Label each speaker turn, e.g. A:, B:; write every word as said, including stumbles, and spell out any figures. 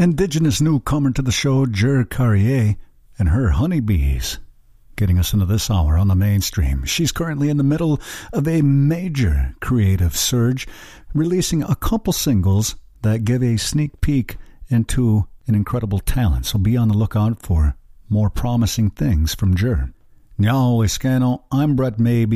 A: Indigenous newcomer to the show, Jer Carrier, and her Honeybees, getting us into this hour on the mainstream. She's currently in the middle of a major creative surge, releasing a couple singles that give a sneak peek into an incredible talent. So be on the lookout for more promising things from Jer. Now, Escano, I'm Brett Maybe.